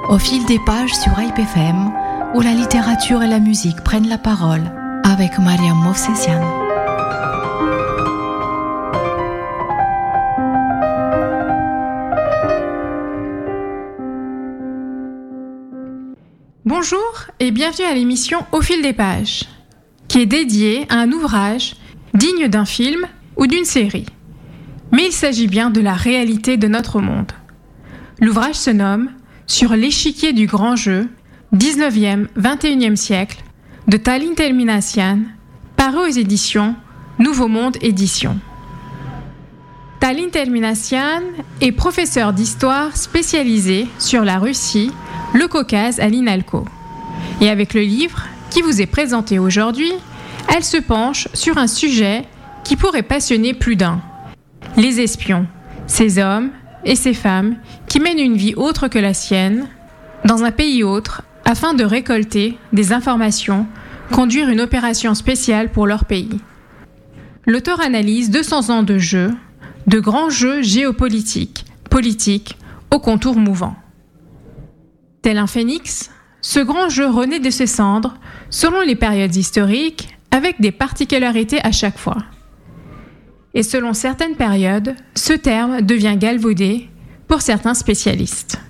Au fil des pages sur Hype FM, où la littérature et la musique prennent la parole, avec Mariam Movsesian. Bonjour et bienvenue à l'émission Au fil des pages, qui est dédiée à un ouvrage digne d'un film ou d'une série. Mais il s'agit bien de la réalité de notre monde. L'ouvrage se nomme Sur l'échiquier du grand jeu, 19e, 21e siècle, de Tallin Terminassian, paru aux éditions Nouveau Monde Éditions. Tallin Terminassian est professeur d'histoire spécialisé sur la Russie, le Caucase à l'INALCO. Et avec le livre qui vous est présenté aujourd'hui, elle se penche sur un sujet qui pourrait passionner plus d'un. Les espions, ces hommes et ces femmes qui mènent une vie autre que la sienne, dans un pays autre, afin de récolter des informations, conduire une opération spéciale pour leur pays. L'auteur analyse 200 ans de jeux, de grands jeux géopolitiques, politiques, aux contours mouvants. Tel un phénix, ce grand jeu renaît de ses cendres selon les périodes historiques, avec des particularités à chaque fois. Et selon certaines périodes, ce terme devient galvaudé pour certains spécialistes.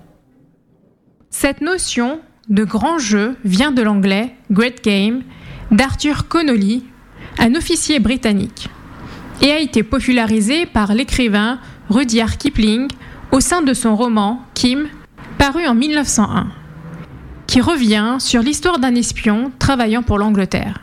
Cette notion de grand jeu vient de l'anglais « Great Game » d'Arthur Connolly, un officier britannique, et a été popularisée par l'écrivain Rudyard Kipling au sein de son roman « Kim », paru en 1901, qui revient sur l'histoire d'un espion travaillant pour l'Angleterre.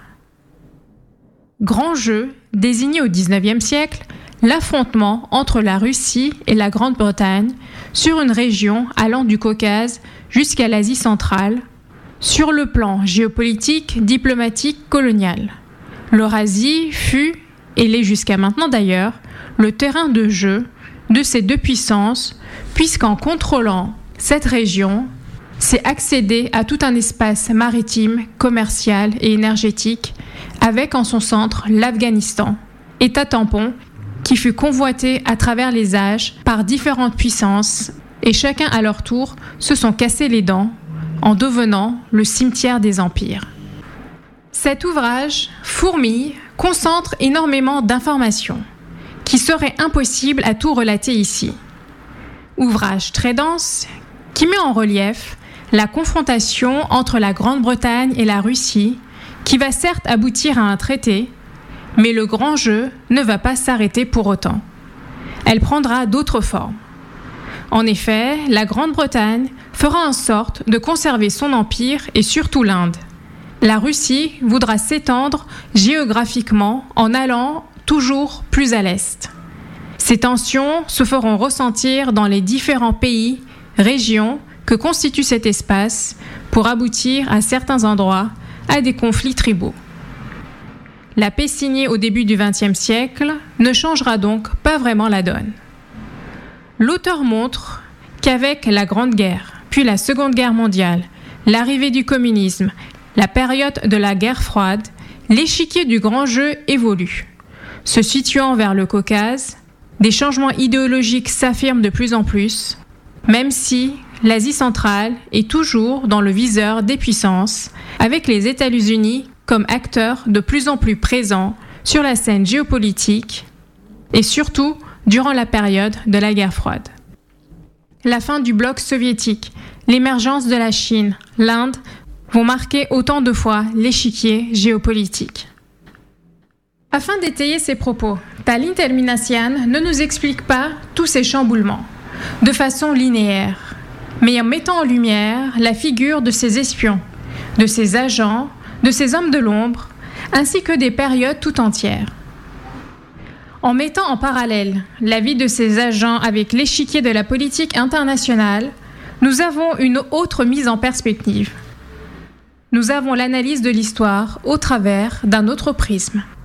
Grand jeu désignait au XIXe siècle l'affrontement entre la Russie et la Grande-Bretagne sur une région allant du Caucase jusqu'à l'Asie centrale, sur le plan géopolitique, diplomatique, colonial. L'Eurasie fut, et l'est jusqu'à maintenant d'ailleurs, le terrain de jeu de ces deux puissances, puisqu'en contrôlant cette région, c'est accéder à tout un espace maritime, commercial et énergétique, avec en son centre l'Afghanistan, État tampon qui fut convoité à travers les âges par différentes puissances et chacun à leur tour se sont cassés les dents en devenant le cimetière des empires. Cet ouvrage fourmille, concentre énormément d'informations qui seraient impossibles à tout relater ici. Ouvrage très dense qui met en relief la confrontation entre la Grande-Bretagne et la Russie, qui va certes aboutir à un traité, mais le grand jeu ne va pas s'arrêter pour autant. Elle prendra d'autres formes. En effet, la Grande-Bretagne fera en sorte de conserver son empire et surtout l'Inde. La Russie voudra s'étendre géographiquement en allant toujours plus à l'est. Ces tensions se feront ressentir dans les différents pays, régions que constitue cet espace pour aboutir à certains endroits à des conflits tribaux. La paix signée au début du XXe siècle ne changera donc pas vraiment la donne. L'auteur montre qu'avec la Grande Guerre, puis la Seconde Guerre mondiale, l'arrivée du communisme, la période de la guerre froide, l'échiquier du grand jeu évolue. Se situant vers le Caucase, des changements idéologiques s'affirment de plus en plus, même si l'Asie centrale est toujours dans le viseur des puissances, avec les États-Unis comme acteurs de plus en plus présents sur la scène géopolitique et surtout durant la période de la guerre froide. La fin du bloc soviétique, l'émergence de la Chine, l'Inde vont marquer autant de fois l'échiquier géopolitique. Afin d'étayer ses propos, Tallin Terminassian ne nous explique pas tous ces chamboulements de façon linéaire, mais en mettant en lumière la figure de ces espions, de ces agents, de ces hommes de l'ombre, ainsi que des périodes tout entières. En mettant en parallèle la vie de ces agents avec l'échiquier de la politique internationale, nous avons une autre mise en perspective. Nous avons l'analyse de l'histoire au travers d'un autre prisme.